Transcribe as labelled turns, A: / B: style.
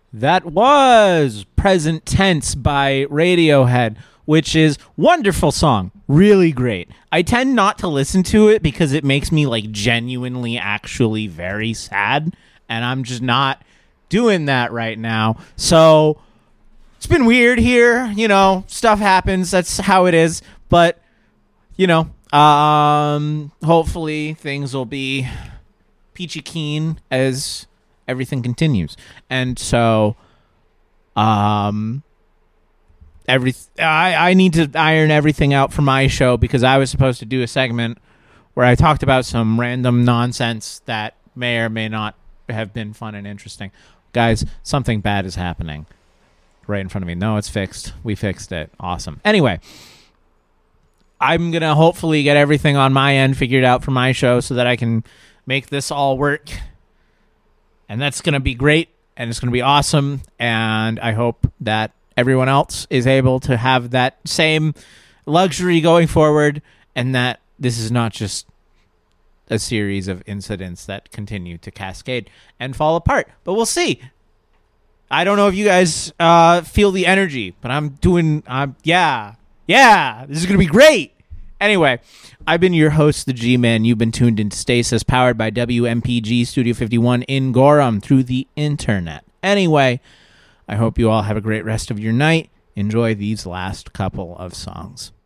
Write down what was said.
A: That was Present Tense by Radiohead, which is wonderful song. Really great. I tend not to listen to it because it makes me like genuinely actually very sad, and I'm just not doing that right now. So it's been weird here, you know, stuff happens. That's how it is. But, you know, hopefully things will be peachy keen as everything continues. And so I need to iron everything out for my show because I was supposed to do a segment where I talked about some random nonsense that may or may not have been fun and interesting. Guys, something bad is happening right in front of me. No, it's fixed. We fixed it. Awesome. Anyway, I'm going to hopefully get everything on my end figured out for my show so that I can make this all work. And that's going to be great, and it's going to be awesome, and I hope that everyone else is able to have that same luxury going forward, and that this is not just a series of incidents that continue to cascade and fall apart. But we'll see. I don't know if you guys feel the energy, but I'm doing, yeah, this is going to be great. Anyway, I've been your host, the G-Man. You've been tuned into Stasis, powered by WMPG Studio 51 in Gorham through the internet. Anyway, I hope you all have a great rest of your night. Enjoy these last couple of songs.